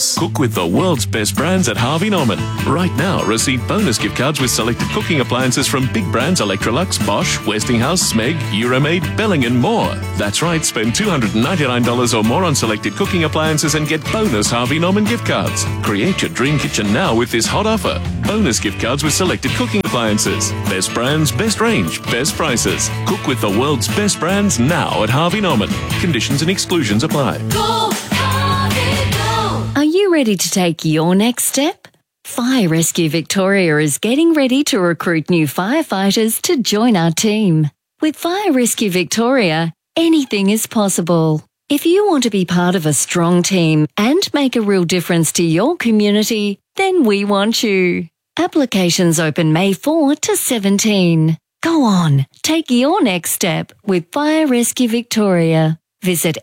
house. Cook with the world's best brands at Harvey Norman. Right now, receive bonus gift cards with selected cooking appliances from big brands Electrolux, Bosch, Westinghouse, Smeg, Euromaid, Belling and more. That's right, spend $299 or more on selected cooking appliances and get bonus Harvey Norman gift cards. Create your dream kitchen now with this hot offer. Bonus gift cards with selected cooking appliances. Best brands, best range, best prices. Cook with the world's best brands now at Harvey Norman. Conditions and exclusions apply. Go, Harvey, go! Are you ready to take your next step? Fire Rescue Victoria is getting ready to recruit new firefighters to join our team. With Fire Rescue Victoria, anything is possible. If you want to be part of a strong team and make a real difference to your community, then we want you. Applications open May 4 to 17. Go on, take your next step with Fire Rescue Victoria. Visit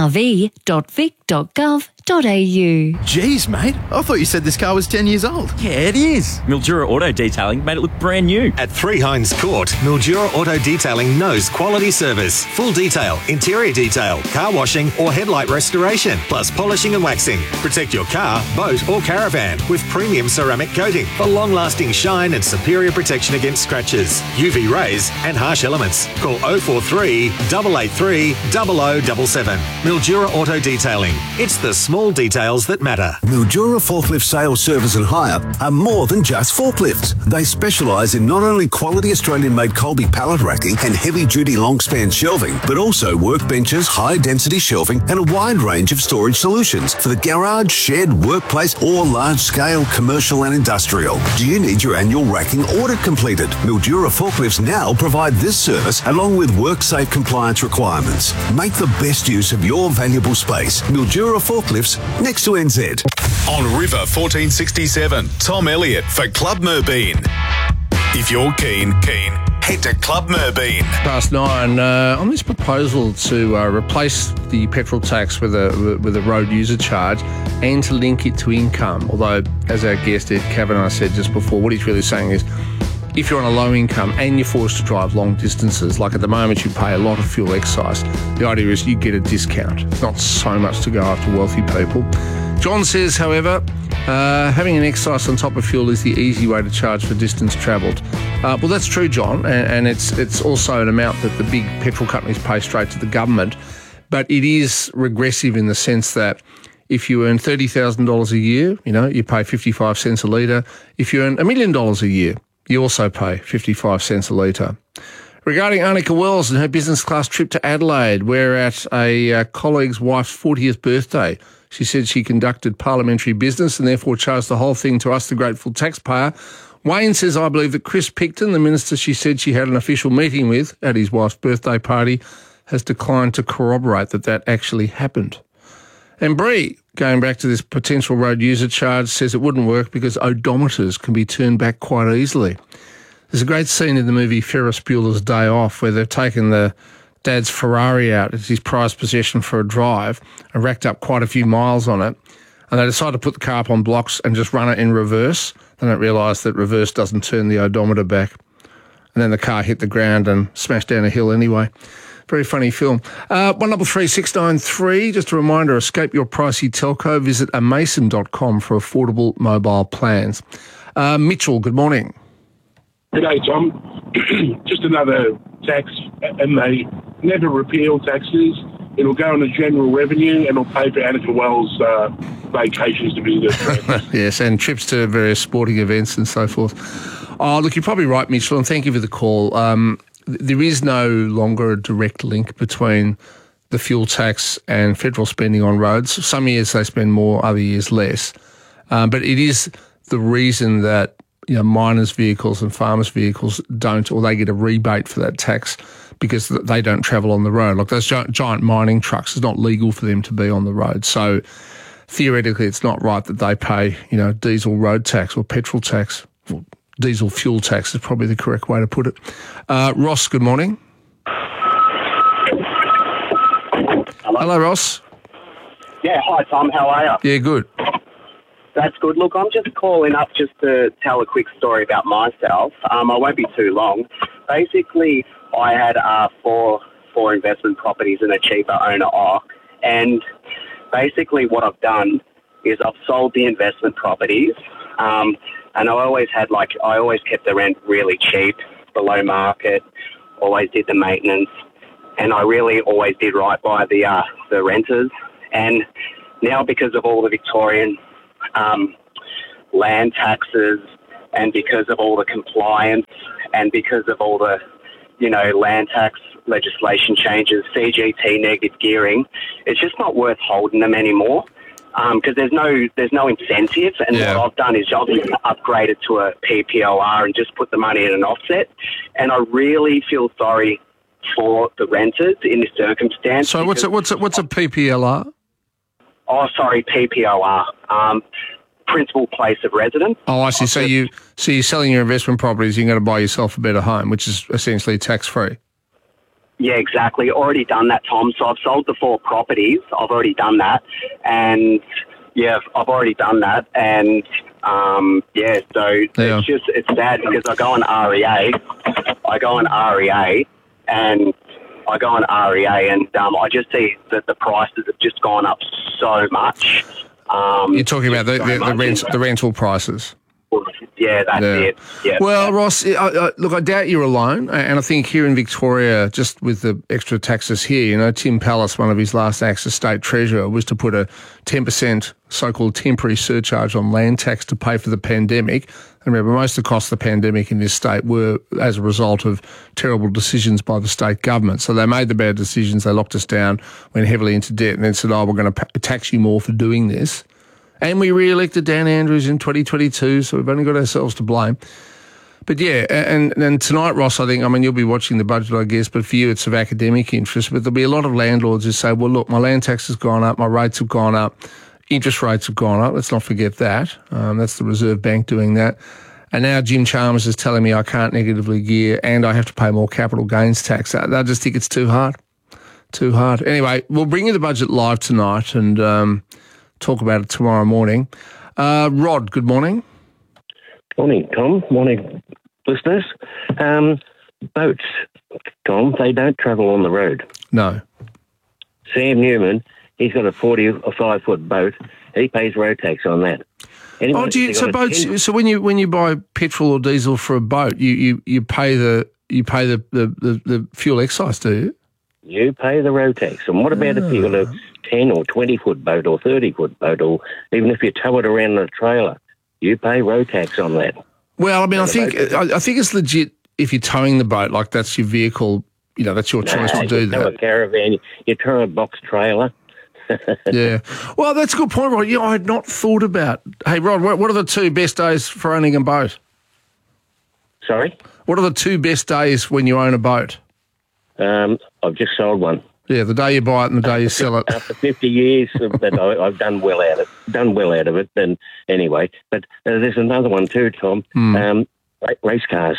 frv.vic.gov.au. Geez, mate, I thought you said this car was 10 years old. Yeah, it is. Mildura Auto Detailing made it look brand new. At 3 Hines Court, Mildura Auto Detailing knows quality service. Full detail, interior detail, car washing or headlight restoration, plus polishing and waxing. Protect your car, boat or caravan with premium ceramic coating for long-lasting shine and superior protection against scratches, UV rays and harsh elements. Call 043 883 0077. Mildura Auto Detailing. It's the small details that matter. Mildura Forklift Sales, Service and Hire are more than just forklifts. They specialise in not only quality Australian-made Colby pallet racking and heavy-duty long-span shelving, but also workbenches, high-density shelving and a wide range of storage solutions for the garage, shed, workplace or large-scale commercial and industrial. Do you need your annual racking audit completed? Mildura Forklifts now provide this service along with WorkSafe compliance requirements. Make the best use of your valuable space. Mildura Forklifts, next to NZ. On River 1467, Tom Elliott for Club Merbeen. If you're keen, head to Club Merbeen. Past 9, on this proposal to replace the petrol tax with a road user charge and to link it to income, although, as our guest Ed Kavanagh said just before, what he's really saying is if you're on a low income and you're forced to drive long distances, like at the moment you pay a lot of fuel excise, the idea is you get a discount. It's not so much to go after wealthy people. John says, however, having an excise on top of fuel is the easy way to charge for distance travelled. Well, that's true, John, and it's also an amount that the big petrol companies pay straight to the government, but it is regressive in the sense that if you earn $30,000 a year, you pay 55 cents a litre. If you earn $1 million a year, you also pay 55 cents a litre. Regarding Annika Wells and her business class trip to Adelaide, we're at a colleague's wife's 40th birthday. She said she conducted parliamentary business and therefore chose the whole thing to us, the grateful taxpayer. Wayne says, I believe that Chris Picton, the minister she said she had an official meeting with at his wife's birthday party, has declined to corroborate that actually happened. And Bree, going back to this potential road user charge, says it wouldn't work because odometers can be turned back quite easily. There's a great scene in the movie Ferris Bueller's Day Off where they've taken the dad's Ferrari out as his prized possession for a drive and racked up quite a few miles on it. And they decide to put the car up on blocks and just run it in reverse. They don't realise that reverse doesn't turn the odometer back. And then the car hit the ground and smashed down a hill anyway. Very funny film. 133693, just a reminder, escape your pricey telco. Visit amason.com for affordable mobile plans. Mitchell, good morning. Good day, Tom. Just another tax, and they never repeal taxes. It'll go on the general revenue and it'll pay for Annika Wells' vacations to visit her friends. Yes, and trips to various sporting events and so forth. Oh, look, you're probably right, Mitchell, and thank you for the call. There is no longer a direct link between the fuel tax and federal spending on roads. Some years they spend more, other years less. But it is the reason that miners' vehicles and farmers' vehicles don't, or they get a rebate for that tax because they don't travel on the road. Like those giant mining trucks, it's not legal for them to be on the road. So theoretically, it's not right that they pay, diesel road tax or petrol tax. Well, diesel fuel tax is probably the correct way to put it. Ross, good morning. Hello, Ross. Yeah, hi, Tom. How are you? Yeah, good. That's good. Look, I'm just calling up just to tell a quick story about myself. I won't be too long. Basically, I had four investment properties and a cheaper owner, and basically what I've done is I've sold the investment properties, and I always kept the rent really cheap, below market, always did the maintenance, and I really always did right by the renters. And now, because of all the Victorian land taxes, and because of all the compliance, and because of all the, land tax legislation changes, CGT, negative gearing, it's just not worth holding them anymore. Because there's no incentive, and what I've done is I've upgraded to a PPOR and just put the money in an offset, and I really feel sorry for the renters in this circumstance. So what's a PPLR? Oh, sorry, PPOR, principal place of residence. Oh, I see. So you're selling your investment properties, you're going to buy yourself a better home, which is essentially tax-free. Yeah, exactly. Already done that, Tom. So I've sold the 4 properties. I've already done that. And, I've already done that. And, it's sad because I go on REA. And I just see that the prices have just gone up so much. You're talking about the rental prices. Yeah, that's it. Yeah. Well, Ross, look, I doubt you're alone, and I think here in Victoria, just with the extra taxes here, Tim Pallas, one of his last acts as State Treasurer, was to put a 10% so-called temporary surcharge on land tax to pay for the pandemic. And remember, most of the costs of the pandemic in this state were as a result of terrible decisions by the state government. So they made the bad decisions, they locked us down, went heavily into debt, and then said, we're going to tax you more for doing this. And we re-elected Dan Andrews in 2022, so we've only got ourselves to blame. But and tonight, Ross, I think, you'll be watching the budget, I guess, but for you it's of academic interest. But there'll be a lot of landlords who say, well, look, my land tax has gone up, my rates have gone up, interest rates have gone up. Let's not forget that. That's the Reserve Bank doing that. And now Jim Chalmers is telling me I can't negatively gear and I have to pay more capital gains tax. They just think it's too hard. Too hard. Anyway, we'll bring you the budget live tonight and talk about it tomorrow morning. Rod, good morning. Morning, Tom. Morning, listeners. Boats, Tom, they don't travel on the road. No. Sam Newman, he's got a 45-foot boat. He pays road tax on that. Anyway, so when you buy petrol or diesel for a boat, you pay the fuel excise, do you? You pay the road tax. And what about if you've got a 10 or 20-foot boat or 30-foot boat, or even if you tow it around in a trailer, you pay road tax on that. Well, I think it's legit if you're towing the boat, like that's your vehicle, that's your choice to do that. You tow a caravan, you tow a box trailer. Yeah. Well, that's a good point, Rod. I had not thought about... Hey, Rod, what are the 2 best days for owning a boat? Sorry? What are the 2 best days when you own a boat? I've just sold one. Yeah, the day you buy it and the day you sell it. After 50 years, but I've done well out of it. And anyway, but there's another one too, Tom. Race cars.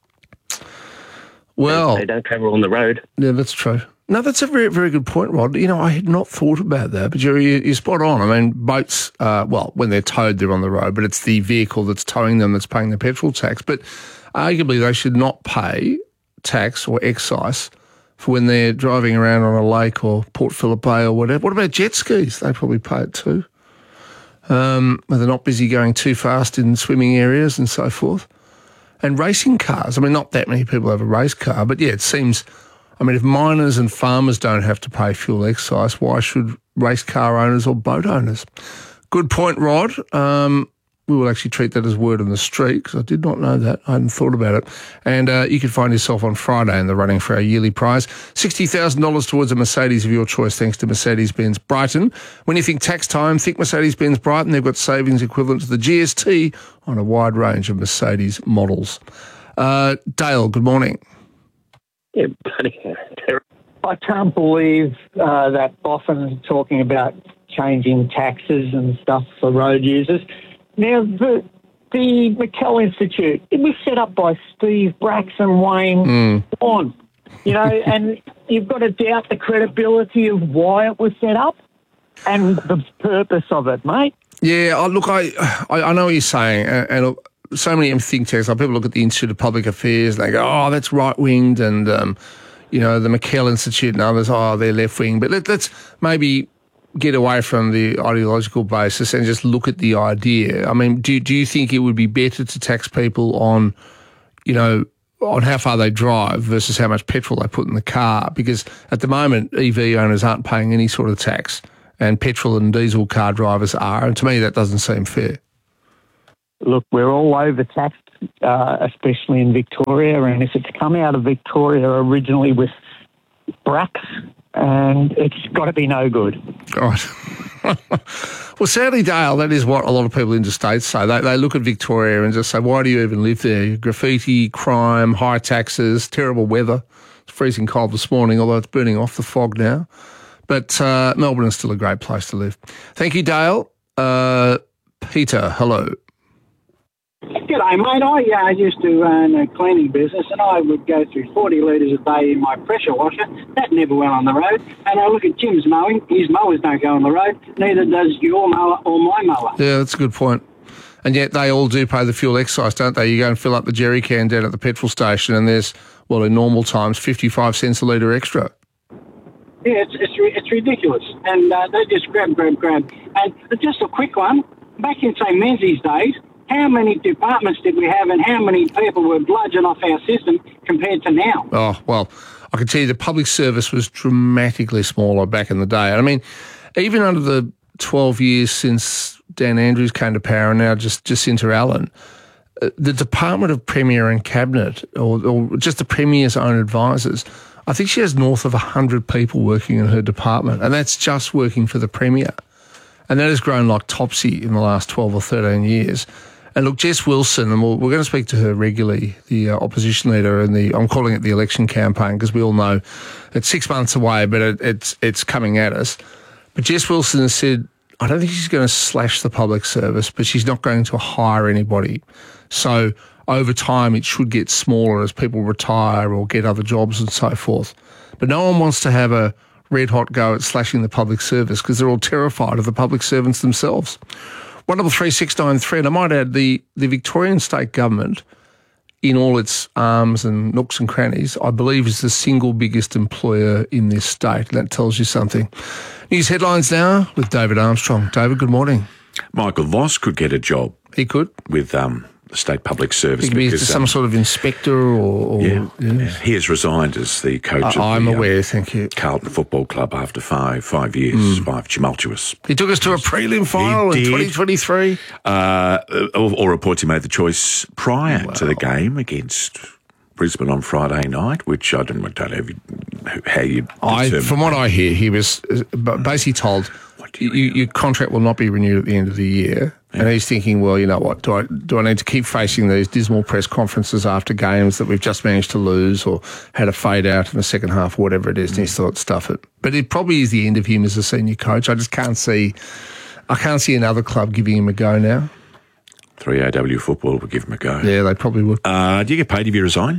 Well, they don't travel on the road. Yeah, that's true. No, that's a very, very good point, Rod. I had not thought about that, but you're spot on. Boats, when they're towed, they're on the road, but it's the vehicle that's towing them that's paying the petrol tax. But arguably, they should not pay tax or excise for when they're driving around on a lake or Port Phillip Bay or whatever. What about jet skis? They probably pay it too. When they're not busy going too fast in swimming areas and so forth. And racing cars. Not that many people have a race car, but it seems... if miners and farmers don't have to pay fuel excise, why should race car owners or boat owners? Good point, Rod. We will actually treat that as word on the street because I did not know that. I hadn't thought about it. And you can find yourself on Friday in the running for our yearly prize. $60,000 towards a Mercedes of your choice thanks to Mercedes-Benz Brighton. When you think tax time, think Mercedes-Benz Brighton. They've got savings equivalent to the GST on a wide range of Mercedes models. Dale, good morning. Yeah, bloody I can't believe that Boffin's talking about changing taxes and stuff for road users. Now, the McKell Institute, it was set up by Steve Braxton Wayne Vaughan, and you've got to doubt the credibility of why it was set up and the purpose of it, mate. Yeah, look, I know what you're saying, and look, so many think tanks, like people look at the Institute of Public Affairs and they go, oh, that's right-winged, and, the McKell Institute and others, they're left-wing. But let's maybe get away from the ideological basis and just look at the idea, I mean, do you think it would be better to tax people on, on how far they drive versus how much petrol they put in the car? Because at the moment, EV owners aren't paying any sort of tax, and petrol and diesel car drivers are, and to me that doesn't seem fair. Look, we're all overtaxed, especially in Victoria, and if it's come out of Victoria originally with Brax, and it's got to be no good. Right. Well, sadly, Dale, that is what a lot of people interstate say. They look at Victoria and just say, why do you even live there? Graffiti, crime, high taxes, terrible weather. It's freezing cold this morning, although it's burning off the fog now. But Melbourne is still a great place to live. Thank you, Dale. Peter, hello. G'day, mate. I used to run a cleaning business, and I would go through 40 litres a day in my pressure washer. That never went on the road. And I look at Jim's mowing. His mowers don't go on the road. Neither does your mower or my mower. Yeah, that's a good point. And yet they all do pay the fuel excise, don't they? You go and fill up the jerry can down at the petrol station, and there's, well, in normal times, 55 cents a litre extra. Yeah, it's ridiculous. And they just grab. And just a quick one. Back in, say, Menzies days, how many departments did we have and how many people were bludgeoned off our system compared to now? Oh, well, I can tell you the public service was dramatically smaller back in the day. I mean, even under the 12 years since Dan Andrews came to power and now just Jacinta Allen, the Department of Premier and Cabinet, or just the Premier's own advisors, I think she has north of 100 people working in her department, and that's just working for the Premier. And that has grown like topsy in the last 12 or 13 years. And look, Jess Wilson, and we're going to speak to her regularly, the opposition leader in I'm calling it the election campaign because we all know it's 6 months away, but it's coming at us. But Jess Wilson has said, I don't think she's going to slash the public service, but she's not going to hire anybody. So over time, it should get smaller as people retire or get other jobs and so forth. But no one wants to have a red-hot go at slashing the public service because they're all terrified of the public servants themselves. 133 and I might add the Victorian state government, in all its arms and nooks and crannies, I believe is the single biggest employer in this state. That tells you something. News headlines now with David Armstrong. David, good morning. Michael Voss could get a job. He could? With the State Public Service. He could be some sort of inspector or yeah. He has resigned as the coach I'm aware, thank you. Carlton Football Club after five years, 5 tumultuous. He took us to a prelim final in 2023. All reports he made the choice prior to the game against Brisbane on Friday night, which I don't know how you determine. From what I hear, he was basically told, your contract will not be renewed at the end of the year. Yeah. And he's thinking, well, you know what, do I need to keep facing these dismal press conferences after games that we've just managed to lose or had a fade out in the second half or whatever it is, and he's thought, stuff it. But it probably is the end of him as a senior coach. I just can't see another club giving him a go now. 3AW football would give him a go. Yeah, they probably would. Do you get paid if you resign?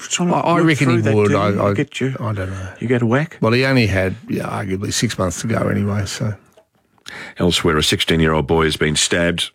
I reckon he would. I don't know. You get a whack? Well, he only had, arguably 6 months to go anyway, so... Elsewhere, a 16-year-old boy has been stabbed,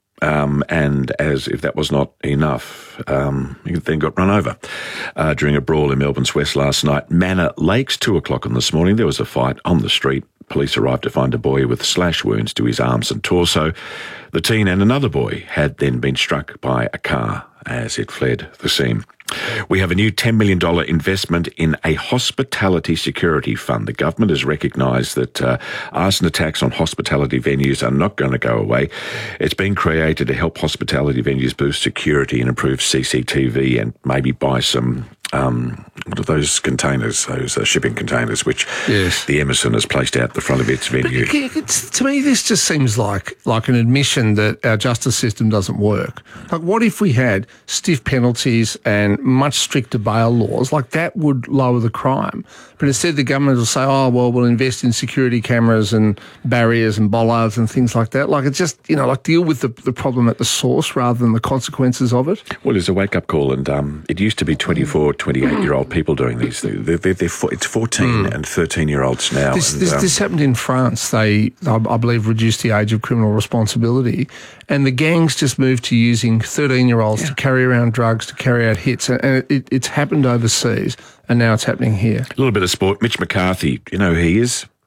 and as if that was not enough, he then got run over during a brawl in Melbourne's west last night. Manor Lakes, 2 o'clock on this morning, there was a fight on the street. Police arrived to find a boy with slash wounds to his arms and torso. The teen and another boy had then been struck by a car as it fled the scene. We have a new $10 million investment in a hospitality security fund. The government has recognised that arson attacks on hospitality venues are not going to go away. It's been created to help hospitality venues boost security and improve CCTV and maybe buy some what are those containers, those shipping containers, which the Emerson has placed out the front of its venue. But to me, this just seems like an admission that our justice system doesn't work. Like, what if we had stiff penalties and much stricter bail laws? Like, that would lower the crime. But instead, the government will say, oh, well, we'll invest in security cameras and barriers and bollards and things like that. Like, it's just, deal with the problem at the source rather than the consequences of it. Well, it's a wake-up call, and it used to be 24, 28-year-old people doing these things. It's 14 and 13-year-olds now. This happened in France. They, I believe, reduced the age of criminal responsibility, and the gangs just moved to using 13-year-olds to carry around drugs, to carry out hits, and it's happened overseas, and now it's happening here. A little bit of sport. Mitch McCarthy, you know who he is?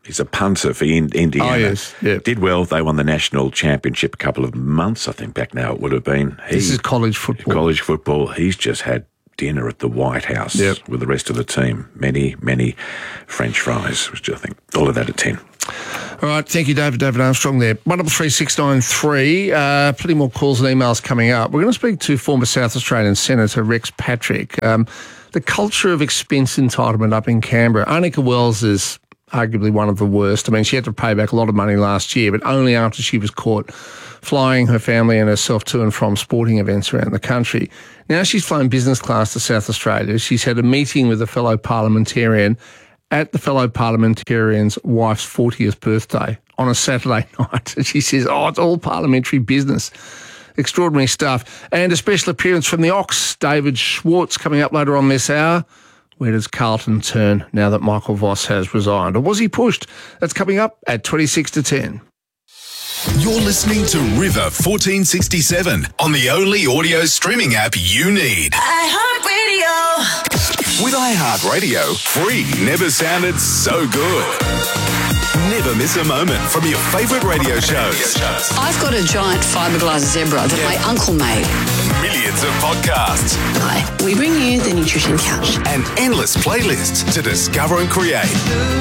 He's a punter for Indiana. Oh, yes. Yep. Did well. They won the national championship a couple of months, I think, back now it would have been. This is college football. College football. He's just had dinner at the White House with the rest of the team. Many, many French fries, which I think all of that at 10. All right, thank you, David Armstrong there. 133693, plenty more calls and emails coming up. We're going to speak to former South Australian Senator Rex Patrick. The culture of expense entitlement up in Canberra. Annika Wells is arguably one of the worst. I mean, she had to pay back a lot of money last year, but only after she was caught flying her family and herself to and from sporting events around the country. Now she's flown business class to South Australia. She's had a meeting with a fellow parliamentarian at the fellow parliamentarian's wife's 40th birthday on a Saturday night. And she says, it's all parliamentary business. Extraordinary stuff. And a special appearance from the Ox, David Schwartz, coming up later on this hour. Where does Carlton turn now that Michael Voss has resigned? Or was he pushed? That's coming up at 26 to 10. You're listening to River 1467 on the only audio streaming app you need. iHeartRadio. With iHeartRadio, free never sounded so good. Never miss a moment from your favourite radio shows. I've got a giant fiberglass zebra that my uncle made. Millions of podcasts. Hi, we bring you the Nutrition Couch. And endless playlists to discover and create.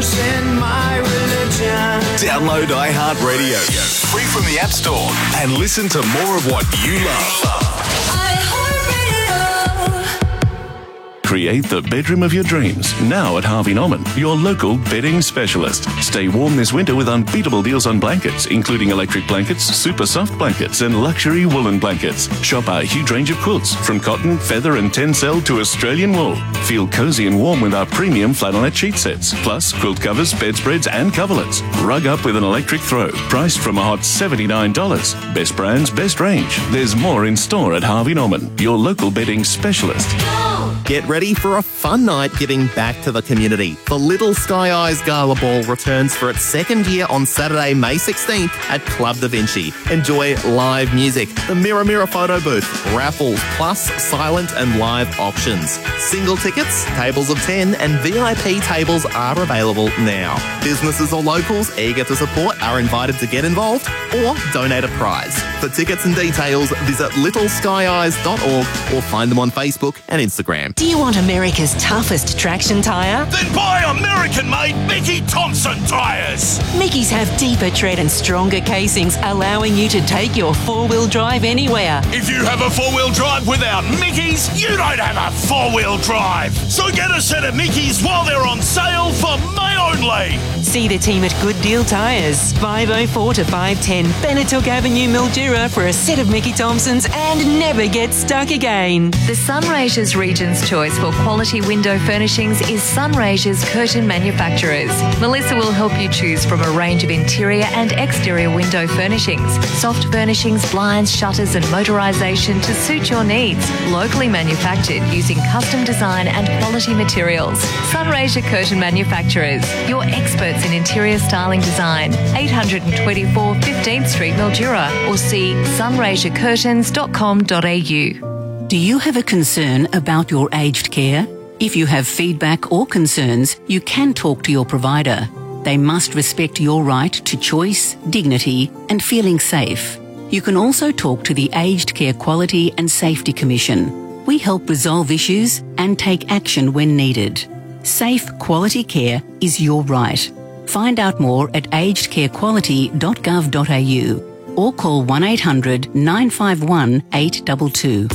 Download iHeartRadio, free from the App Store, and listen to more of what you love. Create the bedroom of your dreams now at Harvey Norman, your local bedding specialist. Stay warm this winter with unbeatable deals on blankets, including electric blankets, super soft blankets, and luxury woolen blankets. Shop our huge range of quilts, from cotton, feather, and tencel to Australian wool. Feel cozy and warm with our premium flannelette sheet sets, plus quilt covers, bedspreads, and coverlets. Rug up with an electric throw, priced from a hot $79. Best brands, best range. There's more in store at Harvey Norman, your local bedding specialist. Get ready for a fun night giving back to the community. The Little Sky Eyes Gala Ball returns for its second year on Saturday, May 16th at Club Da Vinci. Enjoy live music, the Mirror Mirror photo booth, raffles, plus silent and live auctions. Single tickets, tables of 10 and VIP tables are available now. Businesses or locals eager to support are invited to get involved or donate a prize. For tickets and details, visit littleskyeyes.org or find them on Facebook and Instagram. Do you want America's toughest traction tyre? Then buy American-made Mickey Thompson tyres! Mickey's have deeper tread and stronger casings, allowing you to take your four-wheel drive anywhere. If you have a four-wheel drive without Mickey's, you don't have a four-wheel drive. So get a set of Mickey's while they're on sale for May only. See the team at Good Deal Tyres, 504 to 510 Benetook Avenue, Mildura, for a set of Mickey Thompsons and never get stuck again. The Sunraysia's Region's choice for quality window furnishings is Sunraysia's Curtain Manufacturers. Melissa will help you choose from a range of interior and exterior window furnishings, soft furnishings, blinds, shutters and motorisation to suit your needs. Locally manufactured using custom design and quality materials. Sunraysia Curtain Manufacturers, your experts in interior styling design. 824 15th Street, Mildura, or see sunraysiacurtains.com.au. Do you have a concern about your aged care? If you have feedback or concerns, you can talk to your provider. They must respect your right to choice, dignity, and feeling safe. You can also talk to the Aged Care Quality and Safety Commission. We help resolve issues and take action when needed. Safe, quality care is your right. Find out more at agedcarequality.gov.au or call 1800 951 822.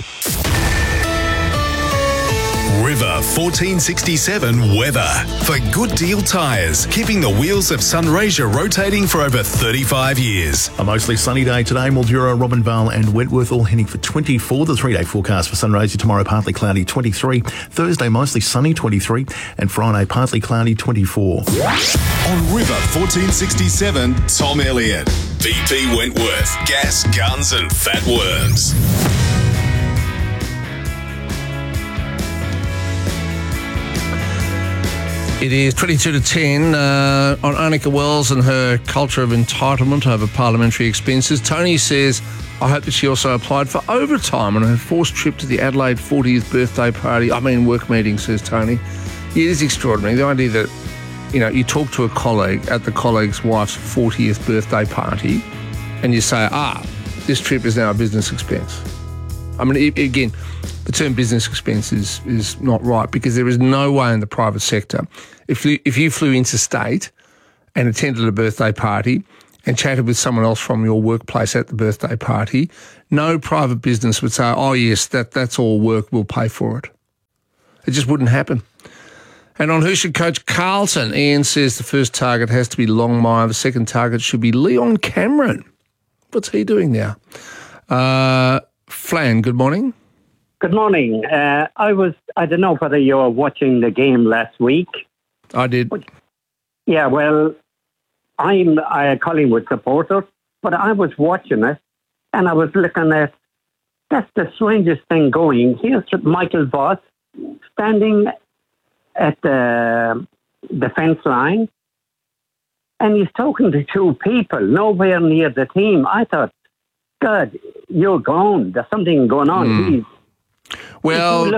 River 1467 weather. For Good Deal Tyres, keeping the wheels of Sunraysia rotating for over 35 years. A mostly sunny day today. Mildura, Robinvale and Wentworth all heading for 24. The 3-day forecast for Sunraysia tomorrow, partly cloudy, 23. Thursday, mostly sunny, 23. And Friday, partly cloudy, 24. On River 1467, Tom Elliott. VP Wentworth, gas, guns and fat worms. It is 22 to 10 on Annika Wells and her culture of entitlement over parliamentary expenses. Tony says, I hope that she also applied for overtime on her forced trip to the Adelaide 40th birthday party. Work meeting, says Tony. It is extraordinary. The idea that you talk to a colleague at the colleague's wife's 40th birthday party and you say, this trip is now a business expense. I mean, again, the term business expense is not right, because there is no way in the private sector, if you flew interstate and attended a birthday party and chatted with someone else from your workplace at the birthday party, no private business would say, oh yes, that's all work, we'll pay for it. It just wouldn't happen. And on who should coach Carlton, Ian says the first target has to be Longmire, the second target should be Leon Cameron. What's he doing now? Flan, good morning. Good morning. I don't know whether you were watching the game last week. I did. Yeah, well, I'm a Collingwood supporter, but I was watching it and I was looking at, that's the strangest thing going. Here's Michael Voss standing at the defence line and he's talking to two people nowhere near the team. I thought, God, you're gone. There's something going on. Well,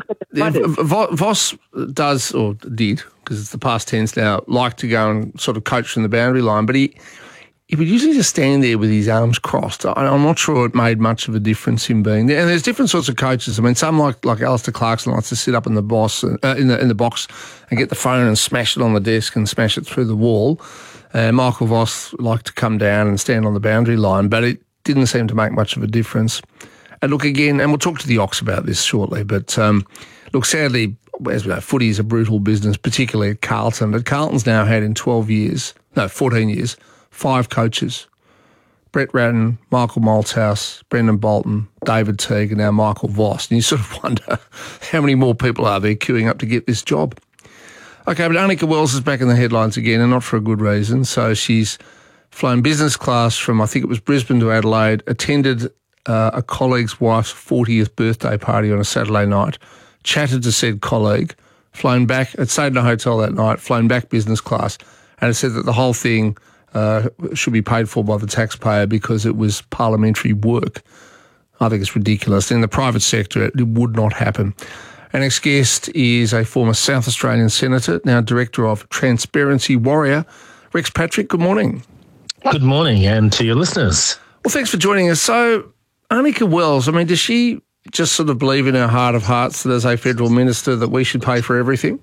Voss does, or did, because it's the past tense now, like to go and sort of coach from the boundary line, but he would usually just stand there with his arms crossed. I'm not sure it made much of a difference him being there. And there's different sorts of coaches. I mean, some like Alistair Clarkson likes to sit up in the box in the box and get the phone and smash it on the desk and smash it through the wall. Michael Voss liked to come down and stand on the boundary line, but it didn't seem to make much of a difference. And look, again, and we'll talk to the Ox about this shortly, but look, sadly, as we know, footy is a brutal business, particularly at Carlton. But Carlton's now had in 14 years, 5 coaches. Brett Ratton, Michael Malthouse, Brendan Bolton, David Teague, and now Michael Voss. And you sort of wonder how many more people are there queuing up to get this job. Okay, but Annika Wells is back in the headlines again, and not for a good reason. So she's flown business class from, I think it was Brisbane to Adelaide, attended a colleague's wife's 40th birthday party on a Saturday night, chatted to said colleague, flown back, had stayed in a hotel that night, flown back business class, and it said that the whole thing should be paid for by the taxpayer because it was parliamentary work. I think it's ridiculous. In the private sector, it would not happen. Our next guest is a former South Australian senator, now director of Transparency Warrior, Rex Patrick. Good morning. Good morning, and to your listeners. Well, thanks for joining us. So, Annika Wells, I mean, does she just sort of believe in her heart of hearts that as a federal minister that we should pay for everything?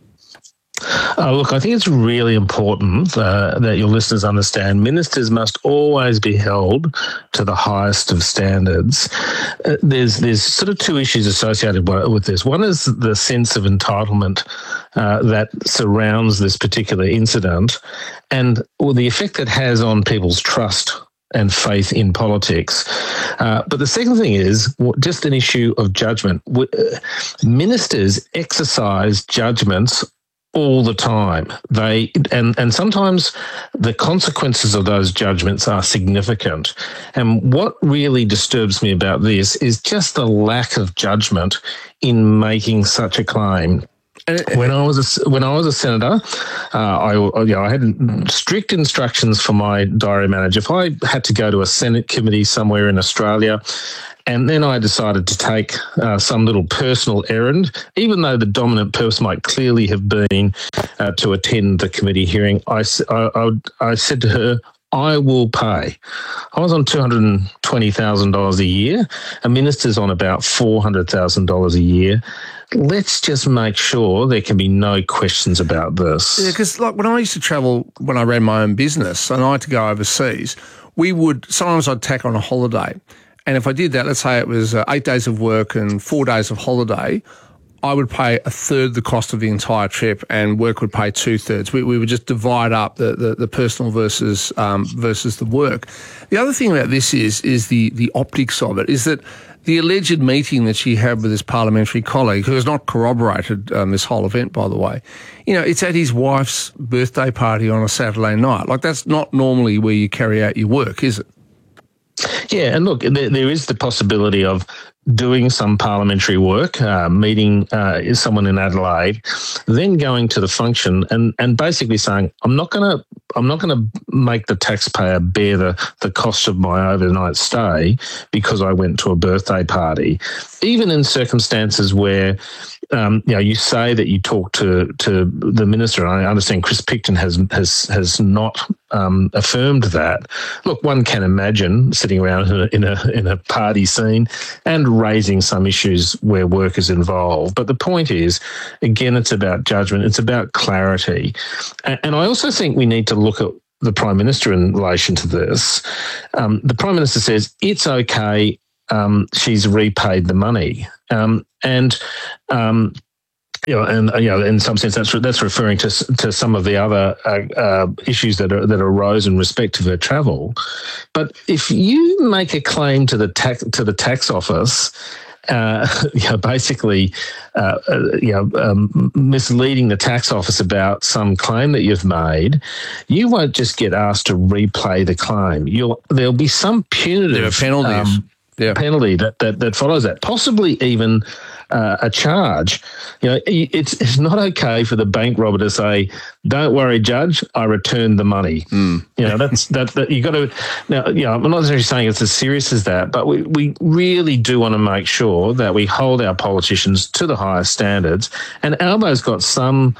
Look, I think it's really important that your listeners understand ministers must always be held to the highest of standards. There's sort of 2 issues associated with this. One is the sense of entitlement that surrounds this particular incident and the effect it has on people's trust and faith in politics. But the second thing is just an issue of judgment. Ministers exercise judgments all the time. And sometimes the consequences of those judgments are significant. And what really disturbs me about this is just the lack of judgment in making such a claim. When I was a senator, I had strict instructions for my diary manager. If I had to go to a Senate committee somewhere in Australia, and then I decided to take some little personal errand, even though the dominant purpose might clearly have been to attend the committee hearing, I said to her, I will pay. I was on $220,000 a year. A minister's on about $400,000 a year. Let's just make sure there can be no questions about this. Yeah, because like when I used to travel, when I ran my own business and I had to go overseas, sometimes I'd tack on a holiday. And if I did that, let's say it was 8 days of work and 4 days of holiday, I would pay a third the cost of the entire trip and work would pay 2/3. We would just divide up the personal versus the work. The other thing about this is the optics of it, is that the alleged meeting that she had with this parliamentary colleague, who has not corroborated this whole event, by the way, it's at his wife's birthday party on a Saturday night. Like, that's not normally where you carry out your work, is it? Yeah, and look, there is the possibility of doing some parliamentary work, meeting someone in Adelaide, then going to the function and basically saying, I'm not going to make the taxpayer bear the cost of my overnight stay because I went to a birthday party, even in circumstances where you say that you talked to the minister, and I understand Chris Picton has not affirmed that. Look, one can imagine sitting around in a party scene and raising some issues where work is involved. But the point is, again, it's about judgment. It's about clarity. And I also think we need to look at the Prime Minister in relation to this. The Prime Minister says it's okay. She's repaid the money, in some sense that's referring to some of the other issues that arose in respect of her travel. But if you make a claim to the tax office, basically, misleading the tax office about some claim that you've made, you won't just get asked to replay the claim. There'll be some punitive penalties. Penalty that follows that, possibly even a charge. It's not okay for the bank robber to say, "Don't worry, Judge, I returned the money." That's you got to. Now, I'm not necessarily saying it's as serious as that, but we really do want to make sure that we hold our politicians to the highest standards. And Albo's got some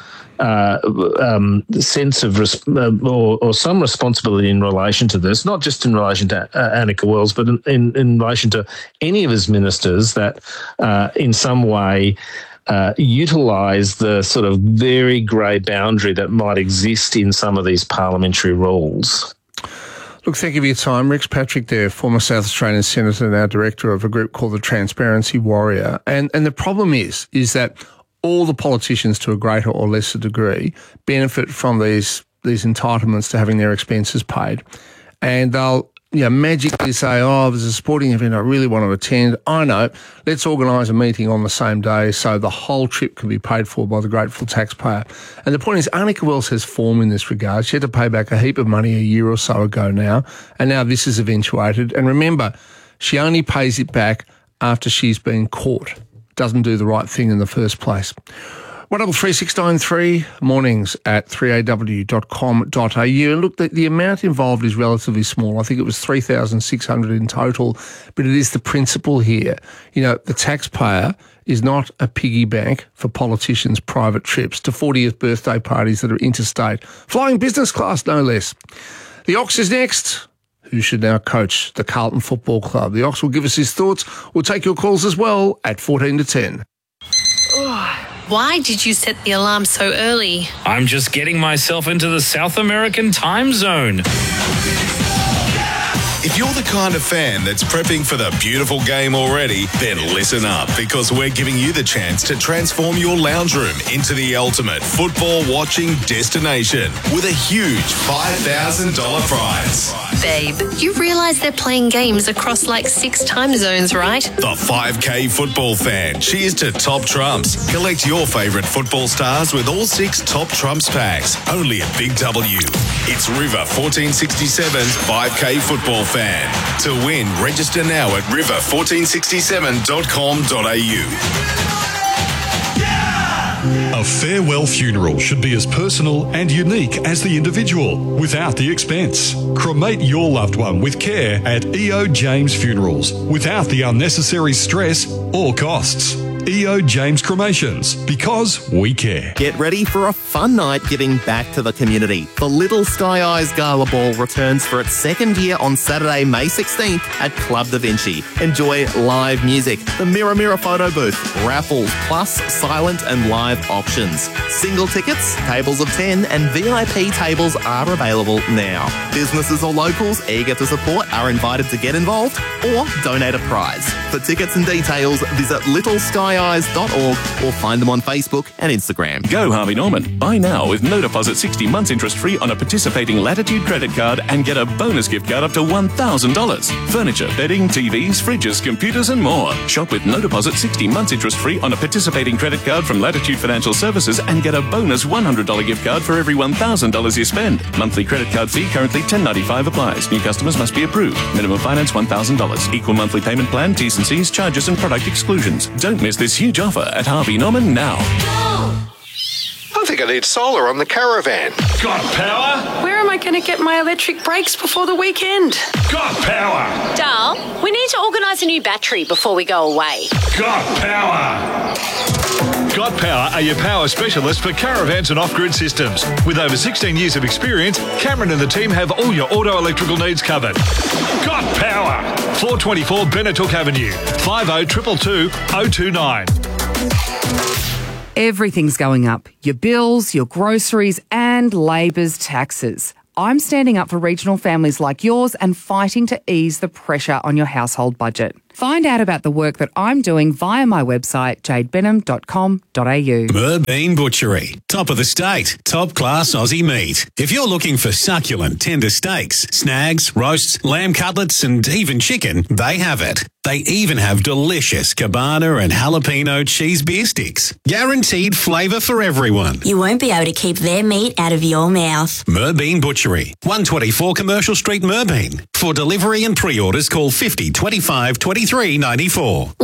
sense of or some responsibility in relation to this, not just in relation to Annika Wells, but in relation to any of his ministers that in some way utilise the sort of very grey boundary that might exist in some of these parliamentary rules. Look, thank you for your time. Rex Patrick there, former South Australian Senator, now director of a group called the Transparency Warrior. And the problem is that all the politicians, to a greater or lesser degree, benefit from these entitlements to having their expenses paid. And they'll magically say, "Oh, there's a sporting event I really want to attend. I know, let's organise a meeting on the same day so the whole trip can be paid for by the grateful taxpayer." And the point is, Annika Wells has form in this regard. She had to pay back a heap of money a year or so ago now, and now this is eventuated. And remember, she only pays it back after she's been caught. Doesn't do the right thing in the first place. 133693 mornings at 3aw.com.au. And look, the amount involved is relatively small. I think it was 3,600 in total, but it is the principle here. The taxpayer is not a piggy bank for politicians' private trips to 40th birthday parties that are interstate, flying business class no less. The Ox is next. Who should now coach the Carlton Football Club? The Ox will give us his thoughts. We'll take your calls as well at 14 to 10. Why did you set the alarm so early? I'm just getting myself into the South American time zone. If you're the kind of fan that's prepping for the beautiful game already, then listen up, because we're giving you the chance to transform your lounge room into the ultimate football watching destination with a huge $5,000 prize. Babe, you realise they're playing games across like 6 time zones, right? The 5K football fan. Cheers to Top Trumps. Collect your favourite football stars with all 6 Top Trumps packs. Only at Big W. It's River 1467's 5K football fan. To win, register now at river1467.com.au. A farewell funeral should be as personal and unique as the individual, without the expense. Cremate your loved one with care at E.O. James Funerals, without the unnecessary stress or costs. E.O. James Cremations, because we care. Get ready for a fun night giving back to the community. The Little Sky Eyes Gala Ball returns for its second year on Saturday, May 16th at Club Da Vinci. Enjoy live music, the Mirror Mirror photo booth, raffles, plus silent and live auctions. Single tickets, tables of 10 and VIP tables are available now. Businesses or locals eager to support are invited to get involved or donate a prize. For tickets and details, visit littleskyeyes.org or find them on Facebook and Instagram. Go Harvey Norman. Buy now with no deposit 60 months interest free on a participating Latitude credit card and get a bonus gift card up to $1,000. Furniture, bedding, TVs, fridges, computers and more. Shop with no deposit 60 months interest free on a participating credit card from Latitude Financial Services and get a bonus $100 gift card for every $1,000 you spend. Monthly credit card fee currently $10.95 applies. New customers must be approved. Minimum finance $1,000. Equal monthly payment plan, T's and C's, charges and product exclusions. Don't miss this huge offer at Harvey Norman now. I think I need solar on the caravan. Got power? Where am I going to get my electric brakes before the weekend? Got power? Dal, we need to organise a new battery before we go away. Got power? Got Power are your power specialists for caravans and off-grid systems. With over 16 years of experience, Cameron and the team have all your auto electrical needs covered. Got Power! 424 Benetook Avenue, 50 222 029. Everything's going up. Your bills, your groceries, and Labor's taxes. I'm standing up for regional families like yours and fighting to ease the pressure on your household budget. Find out about the work that I'm doing via my website, jadebenham.com.au. Merbean Butchery. Top of the state. Top class Aussie meat. If you're looking for succulent, tender steaks, snags, roasts, lamb cutlets, and even chicken, they have it. They even have delicious cabana and jalapeno cheese beer sticks. Guaranteed flavour for everyone. You won't be able to keep their meat out of your mouth. Merbean Butchery. 124 Commercial Street, Merbean. For delivery and pre-orders, call 50 25 23 94.